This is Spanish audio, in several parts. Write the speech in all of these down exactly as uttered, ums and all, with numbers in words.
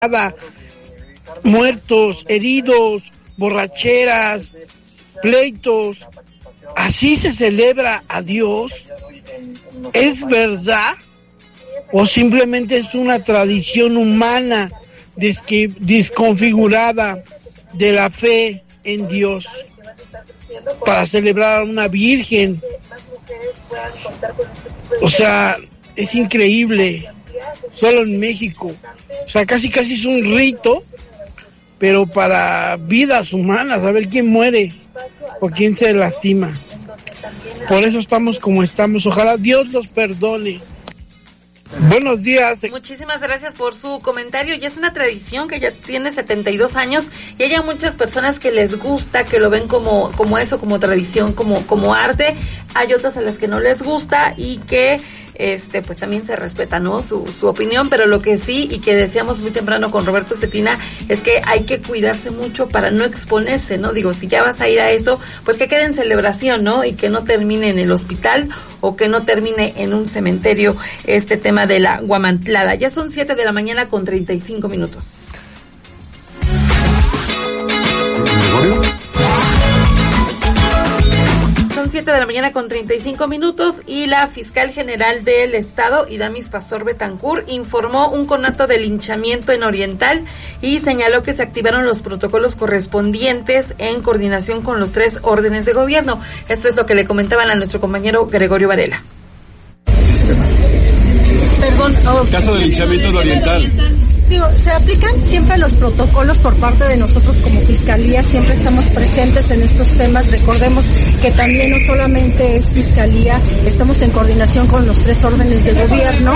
muertos, heridos, borracheras, pleitos. ¿Así se celebra a Dios? ¿Es verdad? ¿O simplemente es una tradición humana desque, desconfigurada de la fe en Dios para celebrar a una virgen? O sea, es increíble. Solo en México. O sea, casi casi es un rito, pero para vidas humanas, a ver quién muere o quién se lastima. Por eso estamos como estamos. Ojalá Dios los perdone. Buenos días. Muchísimas gracias por su comentario. Y es una tradición que ya tiene setenta y dos años y hay muchas personas que les gusta, que lo ven como como eso, como tradición, como como arte. Hay otras a las que no les gusta y que este pues también se respeta, ¿no? Su, su opinión, pero lo que sí, y que decíamos muy temprano con Roberto Cetina, es que hay que cuidarse mucho para no exponerse, ¿no? Digo, si ya vas a ir a eso, pues que quede en celebración, ¿no? Y que no termine en el hospital o que no termine en un cementerio este tema de la guamantlada. Ya son siete de la mañana con treinta y cinco minutos. Son siete de la mañana con treinta y cinco minutos y la fiscal general del estado, Idamis Pastor Betancur, informó un conato de linchamiento en Oriental y señaló que se activaron los protocolos correspondientes en coordinación con los tres órdenes de gobierno. Esto es lo que le comentaban a nuestro compañero Gregorio Varela. Perdón, oh, caso de linchamiento de Oriental. Digo, se aplican siempre los protocolos por parte de nosotros como Fiscalía, siempre estamos presentes en estos temas. Recordemos que también no solamente es Fiscalía, estamos en coordinación con los tres órdenes de gobierno.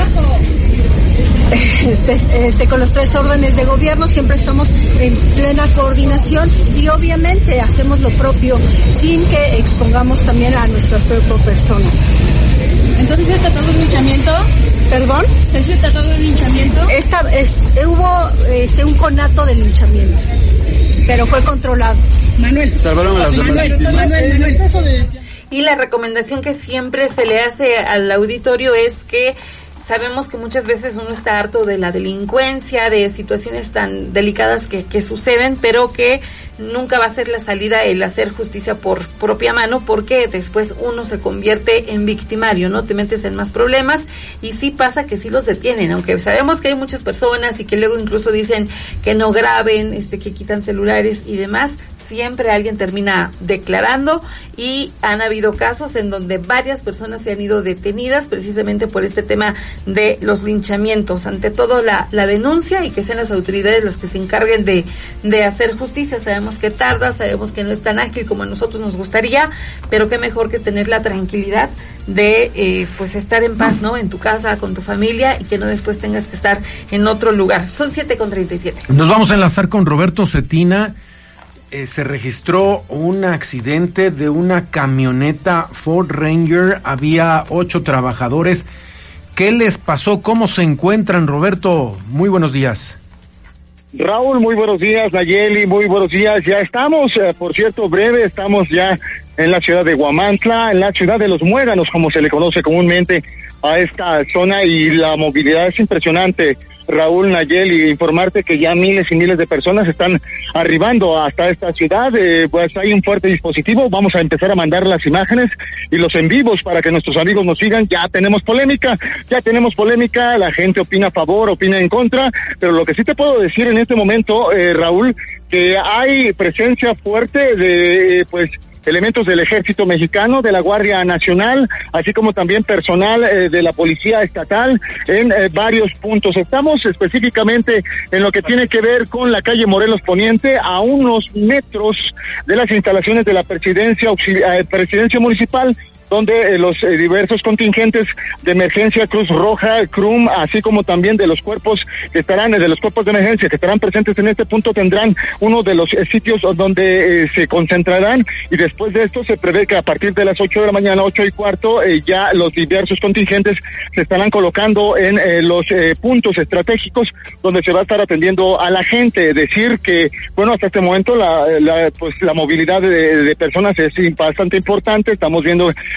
Este, este, con los tres órdenes de gobierno siempre estamos en plena coordinación y obviamente hacemos lo propio sin que expongamos también a nuestra propia persona. ¿Entonces se trató de un linchamiento? ¿Perdón? ¿Se trató de un linchamiento? Esta, es, hubo este, un conato de linchamiento, pero fue controlado. Manuel. Salvaron a las demás. Manuel, Manuel, Manuel. Y la recomendación que siempre se le hace al auditorio es que sabemos que muchas veces uno está harto de la delincuencia, de situaciones tan delicadas que, que suceden, pero que nunca va a ser la salida el hacer justicia por propia mano, porque después uno se convierte en victimario, ¿no? Te metes en más problemas y sí pasa que sí los detienen, aunque sabemos que hay muchas personas y que luego incluso dicen que no graben, este, que quitan celulares y demás. Siempre alguien termina declarando y han habido casos en donde varias personas se han ido detenidas precisamente por este tema de los linchamientos. Ante todo la, la denuncia y que sean las autoridades las que se encarguen de, de hacer justicia. Sabemos que tarda, sabemos que no es tan ágil como a nosotros nos gustaría, pero qué mejor que tener la tranquilidad de eh, pues estar en paz, ¿no? En tu casa, con tu familia y que no después tengas que estar en otro lugar. Son siete con treinta y siete. Nos vamos a enlazar con Roberto Cetina. Eh, se registró un accidente de una camioneta Ford Ranger, había ocho trabajadores. ¿Qué les pasó? ¿Cómo se encuentran, Roberto? Muy buenos días. Raúl, muy buenos días. Nayeli, muy buenos días. Ya estamos, eh, por cierto, breve, estamos ya en la ciudad de Huamantla, en la ciudad de los Muéganos, como se le conoce comúnmente a esta zona, y la movilidad es impresionante. Raúl, Nayeli, informarte que ya miles y miles de personas están arribando hasta esta ciudad. Eh, pues hay un fuerte dispositivo. Vamos a empezar a mandar las imágenes y los en vivos para que nuestros amigos nos sigan. Ya tenemos polémica, ya tenemos polémica. La gente opina a favor, opina en contra. Pero lo que sí te puedo decir en este momento, eh, Raúl, que hay presencia fuerte de, eh, pues, elementos del Ejército Mexicano, de la Guardia Nacional, así como también personal eh, de la Policía Estatal en eh, varios puntos. Estamos específicamente en lo que tiene que ver con la calle Morelos Poniente, a unos metros de las instalaciones de la Presidencia, eh, Presidencia Municipal, donde eh, los eh, diversos contingentes de emergencia, Cruz Roja, C R U M, así como también de los cuerpos que estarán, eh, de los cuerpos de emergencia que estarán presentes en este punto, tendrán uno de los eh, sitios donde eh, se concentrarán, y después de esto se prevé que a partir de las ocho de la mañana, ocho y cuarto, eh, ya los diversos contingentes se estarán colocando en eh, los eh, puntos estratégicos donde se va a estar atendiendo a la gente. Decir que, bueno, hasta este momento la, la pues la movilidad de, de personas es bastante importante. Estamos viendo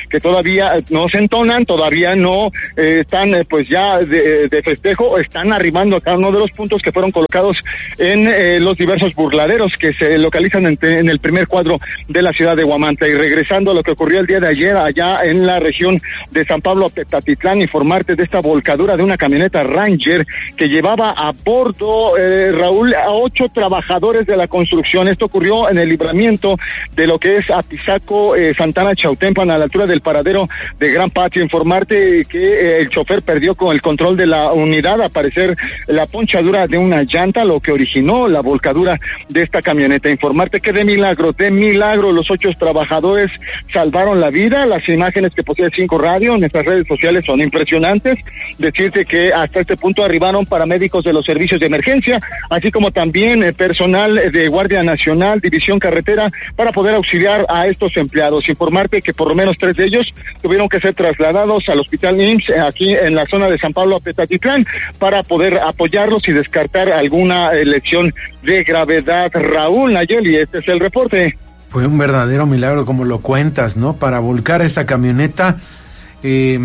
que todavía no se entonan, todavía no eh, están eh, pues ya de, de festejo, están arribando a cada uno de los puntos que fueron colocados en eh, los diversos burladeros que se localizan en, en el primer cuadro de la ciudad de Huamantla. Y regresando a lo que ocurrió el día de ayer allá en la región de San Pablo Tepatitlán, informarte de esta volcadura de una camioneta Ranger que llevaba a bordo, eh, Raúl, a ocho trabajadores de la construcción. Esto ocurrió en el libramiento de lo que es Apizaco, eh, Santana, Chautempan, a la altura del paradero de Gran Patio. Informarte que eh, el chofer perdió con el control de la unidad, a parecer la ponchadura de una llanta, lo que originó la volcadura de esta camioneta. Informarte que de milagro, de milagro, los ocho trabajadores salvaron la vida. Las imágenes que posee Cinco Radio en nuestras redes sociales son impresionantes. Decirte que hasta este punto arribaron paramédicos de los servicios de emergencia, así como también eh, personal de Guardia Nacional, División Carretera, para poder auxiliar a estos empleados. Informarte que por lo menos tres de ellos tuvieron que ser trasladados al Hospital I M S S aquí en la zona de San Pablo Tepatitlán para poder apoyarlos y descartar alguna eh, lesión de gravedad. Raúl, Nayeli, este es el reporte. Fue un verdadero milagro, como lo cuentas, ¿no? Para volcar esa camioneta, eh,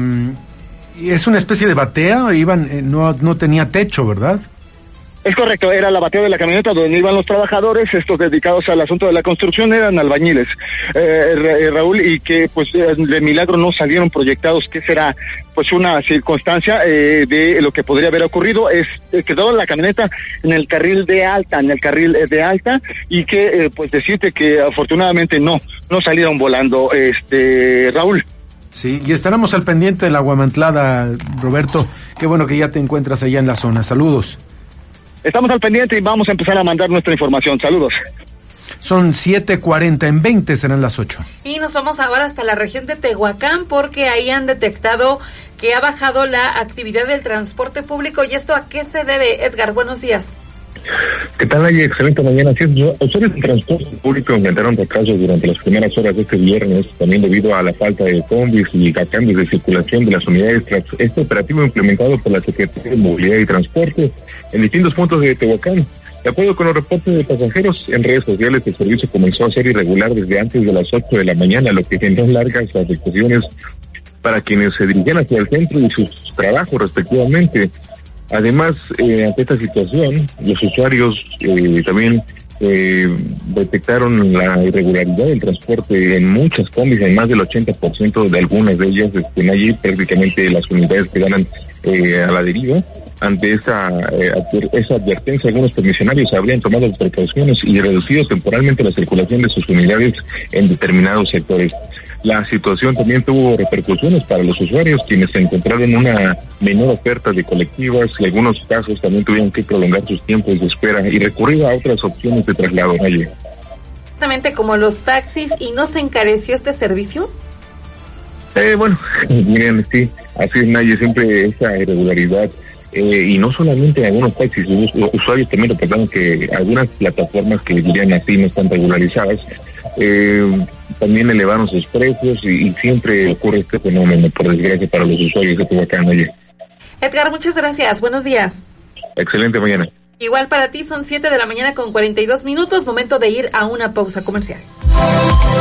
es una especie de batea, iban, eh, no, no tenía techo, ¿verdad? Es correcto, era la batea de la camioneta donde iban los trabajadores, estos dedicados al asunto de la construcción, eran albañiles, eh, Raúl, y que pues de milagro no salieron proyectados. ¿Qué será? Pues una circunstancia eh, de lo que podría haber ocurrido. Es eh, quedó la camioneta en el carril de alta, en el carril eh, de alta, y que eh, pues decirte que afortunadamente no, no salieron volando, este Raúl. Sí, y estaremos al pendiente de la Huamantlada, Roberto. Qué bueno que ya te encuentras allá en la zona. Saludos. Estamos al pendiente y vamos a empezar a mandar nuestra información. Saludos. Son siete cuarenta, en veinte serán las ocho. Y nos vamos ahora hasta la región de Tehuacán, porque ahí han detectado que ha bajado la actividad del transporte público. ¿Y esto a qué se debe, Edgar? Buenos días. ¿Qué tal, Ay? Excelente mañana. Así es, los usuarios de transporte público enfrentaron retrasos durante las primeras horas de este viernes, también debido a la falta de combis y a cambios de circulación de las unidades tras este operativo implementado por la Secretaría de Movilidad y Transporte en distintos puntos de Tehuacán. De acuerdo con los reportes de pasajeros en redes sociales, el servicio comenzó a ser irregular desde antes de las ocho de la mañana, lo que generó largas afectaciones para quienes se dirigían hacia el centro y sus trabajos respectivamente. Además, eh, ante esta situación, los usuarios eh, también eh, detectaron la irregularidad del transporte en muchas combis, en más del ochenta por ciento de algunas de ellas, estén allí prácticamente las unidades que ganan eh, a la deriva. Ante esta, eh, esa advertencia, algunos comisionarios habrían tomado precauciones y reducido temporalmente la circulación de sus unidades en determinados sectores. La situación también tuvo repercusiones para los usuarios, quienes se encontraron en una menor oferta de colectivas y en algunos casos también tuvieron que prolongar sus tiempos de espera y recurrir a otras opciones de traslado. Allí. Exactamente como los taxis. ¿Y no se encareció este servicio? Eh, bueno, miren, sí, así es, Naye, siempre esa irregularidad. Eh, y no solamente en algunos taxis, los usuarios también reportaron que algunas plataformas que dirían así no están regularizadas, eh, también elevaron sus precios y, y siempre ocurre este fenómeno, por desgracia, para los usuarios de Tehuacán. Oye. Edgar, muchas gracias, buenos días. Excelente mañana. Igual para ti, son siete de la mañana con cuarenta y dos minutos, momento de ir a una pausa comercial.